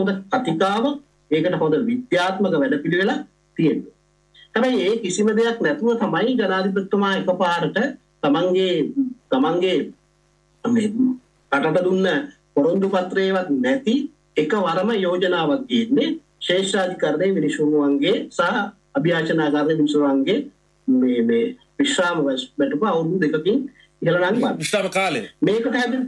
කතිකාව, ඒකට හොඳ විද්‍යාත්මක වැඩපිළිවෙලක් තියෙනවා. හැබැයි ඒ කිසිම දෙයක් නැතුව තමයි ජනාධිපතිතුමා එකපාරට තමන්ගේ මේ රටට දුන්න පොරොන්දු පත්‍රයේවත් නැති එකවරම යෝජනාවක් තියෙන්නේ ශ්‍රේෂ්ඨාධිකරණයේ මිනිසුන්ගේ සහ අභියාචනාකාරී මිනිසුන්ගේ මේ විශ්‍රාම වැටුප අවුරුදු 2කින් ඉහළ නංවන විශ්‍රාම කාලේ මේකට හැදෙන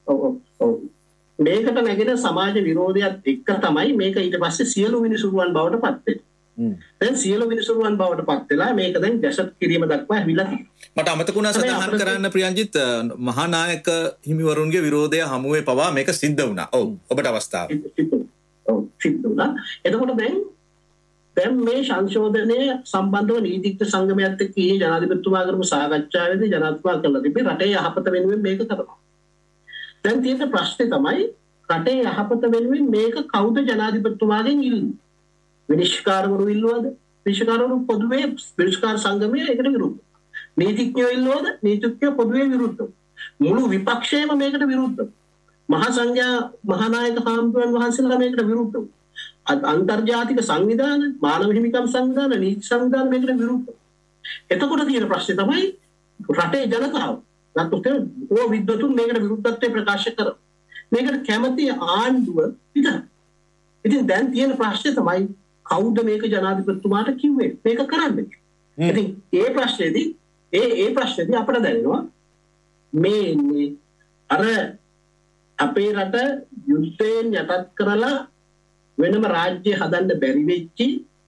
මේකට නැගෙන සමාජ විරෝධයත් එක්ක තමයි මේක ඊට පස්සේ සියලු විනිසුරුවන් බවට පත් වෙන්නේ. දැන් සියලු විනිසුරුවන් බවට පත් වෙලා මේක දැන් ගැසට් කිරීම දක්වා ඇවිල්ලා තියෙනවා. මට අමතක වුණා සඳහන් කරන්න ප්‍රියන්ජිත් මහා නායක හිමිවරුන්ගේ විරෝධය හමුවේ පවා මේක සිද්ධ වුණා. ඔව් ඔබට අවස්ථාව. ඔව් සිද්ධ වුණා. එතකොට දැන් මේ සංශෝධනය සම්බන්ධව නීතිඥ සංගමයත් එක්ක ඊයේ ජනාධිපතිතුමා කරපු සාකච්ඡාවේදී ජනාධිපතිතුමා කළා තිබේ රටේ යහපත වෙනුවෙන් මේක කරනවා. දැන් තියෙන ප්‍රශ්නේ තමයි රටේ යහපත වෙනුවෙන් මේක කවුද ජනාධිපතිතුමාගෙන් ඉල්ලන්නේ? විනිශ්චයකාරවරු ඉල්ලුවද? විනිශ්චයකාරවරු පොදුවේ විනිශ්චයකාර සංගමයේ ඒකට විරුද්ධ. නීතිඥයෝ ඉල්ලුවද? නීතිඥයෝ පොදුවේ විරුද්ධ. මුළු විපක්ෂයම මේකට විරුද්ධ. මහා සංඝයා මහානායක හාමුදුරන් වහන්සේලා මේකට විරුද්ධ. අන්තර්ජාතික සංවිධාන, මානව හිමිකම් සංවිධාන, නීති සංවිධාන මේකට විරුද්ධ. එතකොට තියෙන ප්‍රශ්නේ තමයි රටේ ජනතාව විද්වතුන් මේකට විරුද්ධත්වය ප්‍රකාශ කරනවා. මේකට කැමති ආණ්ඩුව විතරයි. ඉතින් දැන් තියෙන ප්‍රශ්නේ තමයි කවුද මේක ජනාධිපතිතුමාට කිව්වේ මේක කරන්න. ඉතින් ඒ ප්‍රශ්නේදී අපිට දැනෙනවා මේ අර අපේ රට යුද්ධයෙන් යටත් කරලා වෙනම රාජ්‍ය හදන්න බැරි වෙච්චි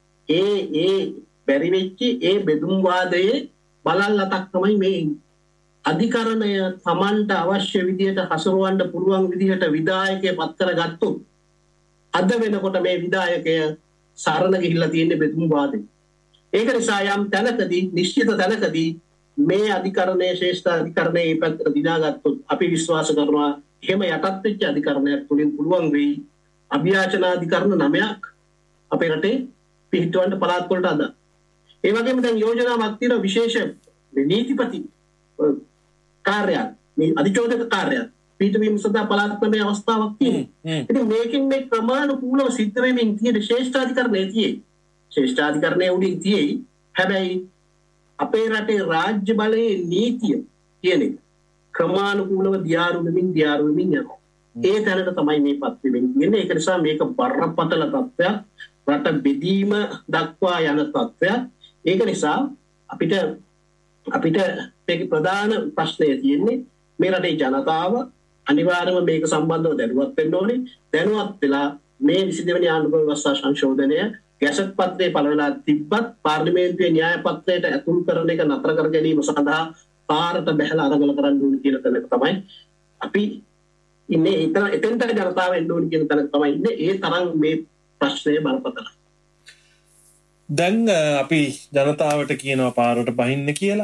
ඒ බෙදුම් වාදයේ බලල්ලතක් තමයි මේ අධිකරණය තමන්ට අවශ්‍ය විදියට හසුරවන්න පුළුවන් විදිහට විධායකයෙක් පත් කරගත්තොත් අද වෙනකොට මේ විධායකය සරණ ගිහිල්ලා තියෙන්නේ බෙදුම් වාදේ. ඒක නිසා යම් තැනකදී නිශ්චිත තැනකදී මේ අධිකරණයේ ශ්‍රේෂ්ඨ අධිකරණයේ පැත්තට දිනාගත්තොත් අපි විශ්වාස කරනවා එහෙම යටත් වෙච්ච අධිකරණයක් තුලින් පුළුවන් වෙයි අභියාචනාධිකරණ 9ක් අපේ රටේ පිහිටවන්න පළාත් වලට අද. ඒ වගේම දැන් යෝජනාවක් තියෙනවා විශේෂ නීතිපති කාර්යයක් මේ අධිචෝදක කාර්යයක් පිටවීම සඳහා පළාත් ක්‍රමයේ අවස්ථාවක් තියෙනවා. ඉතින් මේකෙන් මේ ක්‍රමානුකූලව සිද්ධ වෙමින් තියෙන ශ්‍රේෂ්ඨාධිකරණයේ තියෙයි. ශ්‍රේෂ්ඨාධිකරණයේ උඩින් තියෙයි. හැබැයි අපේ රටේ රාජ්‍ය බලයේ නීතිය කියන එක ක්‍රමානුකූලව දියාරු වෙමින් යනවා. ඒ තැනට තමයි මේ පත් වෙමින් තියෙන්නේ. ඒක නිසා මේක බරපතල තත්ත්වයක්. රට බෙදීම දක්වා යන තත්ත්වයක්. ඒක නිසා අපිට මේක ප්‍රධාන ප්‍රශ්නය තියෙන්නේ මේ රටේ ජනතාව අනිවාර්යයෙන්ම මේක සම්බන්ධව දැනුවත් වෙන්න ඕනේ. දැනුවත් වෙලා මේ 22 වෙනි ආණ්ඩුව ව්‍යවස්ථා සංශෝධනය ගැසට් පත්‍රයේ පළ වෙලා තිබ්බත් පාර්ලිමේන්තුවේ න්‍යාය පත්‍රයට ඇතුල් කරන එක නතර කර ගැනීම සඳහා පාරට බැහැලා අරගල කරන්න ඕනේ කියන තැන තමයි අපි ඉන්නේ. එතෙන්ට ජනතාව එන්න ඕනේ කියන තැන තමයි ඉන්නේ. ඒ තරම් මේ ප්‍රශ්නය බලපතල. දැන් අපි ජනතාවට කියනවා පාරට බහින්න කියලා.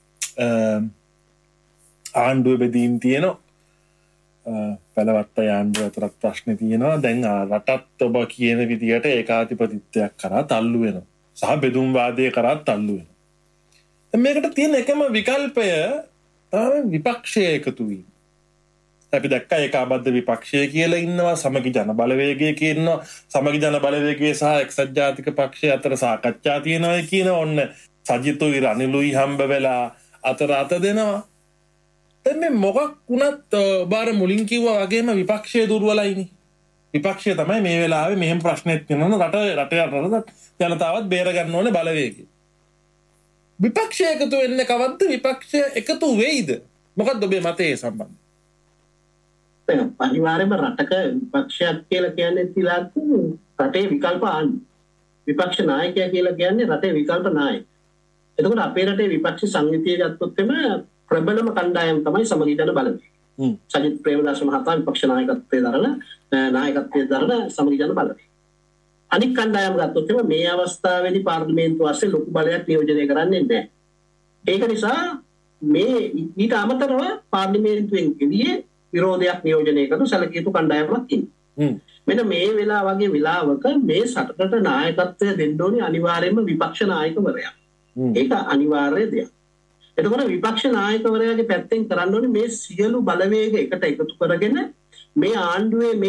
ආණ්ඩුව බෙදීම් තියෙනවා. පළවත්ත ආණ්ඩුව අතරත් ප්‍රශ්න තියෙනවා. දැන් රටත් ඔබ කියන විදිහට ඒකාධිපතිත්වයක් කරා තල්ලු වෙනවා. සහ බෙදුම් වාදය කරා තල්ලු වෙනවා. දැන් මේකට තියෙන එකම විකල්පය තමයි විපක්ෂය එකතු වීම. අපි දැක්කා ඒකාබද්ධ විපක්ෂය කියලා ඉන්නවා, සමගි ජන බලවේගය කියනවා. සමගි ජන බලවේගය සහ එක්සත් ජාතික පක්ෂය අතර සාකච්ඡා තියෙනවා කියන ඔන්න සජිතුයි රනිලුයි හම්බ වෙලා අත දෙනවා. දැන් මේ මොකක් වුණත් බාර මුලින් කිව්වා වගේම විපක්ෂය දුර්වලයිනේ. විපක්ෂය තමයි මේ වෙලාවේ මෙහෙම ප්‍රශ්නෙත් තියෙනවා. රට ජනතාවත් බේර ගන්න ඕනේ බලවේගය. විපක්ෂය එකතු වෙන්නේ කවද්ද? විපක්ෂය එකතු වෙයිද? මොකක්ද ඔබේ මතය ඒ සම්බන්ධයෙන්? අනිවාර්යයෙන්ම රටක විපක්ෂයක් කියලා කියන්නේ තිලාත් රටේ විකල්ප ආණ්ඩුව. විපක්ෂ නායකයා කියලා කියන්නේ රටේ විකල්ප නායක. එතකොට අපේ රටේ විපක්ෂ සංගීතය ගත්තොත් එම ප්‍රබලම කණ්ඩායම තමයි සමගි ජන බලවේගය. සජිත් ප්‍රේමදාස මහතා විපක්ෂ නායකත්වයේ දරන සමගි ජන බලවේගය. අනික් කණ්ඩායම ගත්තොත් එම මේ අවස්ථාවේදී පාර්ලිමේන්තුව ASCII ලොකු බලයක් නියෝජනය කරන්නේ නැහැ. ඒක නිසා මේ ඊට අමතරව පාර්ලිමේන්තුවෙන් එළියේ විරෝධයක් නියෝජනය කරන සැලකිය යුතු කණ්ඩායමක් ඉන්නවා. මෙන්න මේ වෙලාවගේ වෙලාවක මේ සටනට නායකත්වය දෙන්න ඕනේ අනිවාර්යයෙන්ම විපක්ෂ නායකවරයා. ඒක අනිවාර්ය දෙයක්. එතකොට විපක්ෂ නායකවරයාගේ පැත්තෙන් කරන්න ඕනේ මේ සියලු බලවේග එකට එකතු කරගෙන මේ ආණ්ඩුවේ මේ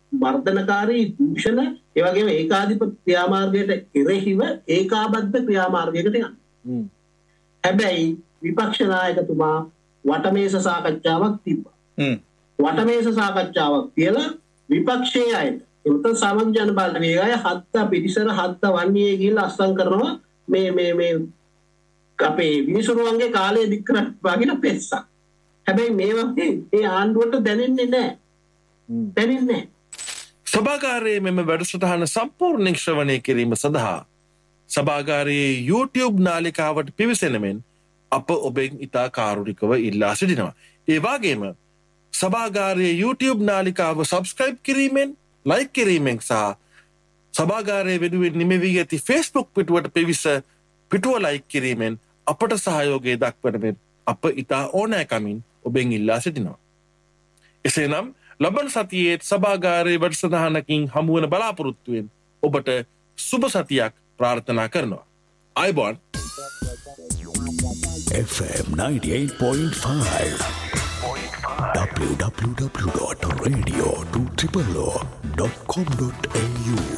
වර්ධනකාරී දූෂණ ඒ වගේම ඒකාධිපති ක්‍රියාමාර්ගයට එරෙහිව ඒකාබද්ධ ක්‍රියාමාර්ගයකට යනවා. හැබැයි විපක්ෂ නායකතුමා වටමේස සාකච්ඡාවක් තිබ්බා. වටමේස සාකච්ඡාවක් කියලා විපක්ෂයේ අයට එතන සමාජ ජන බල වේගය 7 පිටිසර 7 වන්නේ ගිහිල්ලා අස්සම් කරනවා මේ අපේ විනිසුරුවන්ගේ කාලය දික් කරලා වගේ පෙස්සා. හැබැයි මේවා මේ ආණ්ඩුවට දැනෙන්නේ නැහැ. දැනෙන්නේ නැහැ. සභාගාරයේ මෙම වැඩසටහන සම්පූර්ණ ශ්‍රවණය කිරීම සඳහා සභාගාරයේ YouTube නාලිකාවට පිවිසෙන මෙන් අප ඔබෙන් ඉතා කාරුණිකව ඉල්ලා සිටිනවා. ඒ වගේම සභාගාරයේ YouTube නාලිකාව සබ්ස්ක්‍රයිබ් කිරීමෙන්, ලයික් කිරීමෙන් සහ සභාගාරයේ වෙනුවෙන් නිමවී ඇති Facebook පිටුවට පිවිස පිටුව ලයික් කිරීමෙන් අපට සහයෝගය දක්වන මෙන් අප ඉතා ඕනෑකමින් ඔබෙන් ඉල්ලා සිටිනවා. එසේනම් ලබන සතියේ සභාගාරයේ වැඩසටහනකින් හමුවන බලාපොරොත්තුවෙන් ඔබට සුබ සතියක් ප්‍රාර්ථනා කරනවා. අයබෝන්. FM 98.5 www.radio200.com.au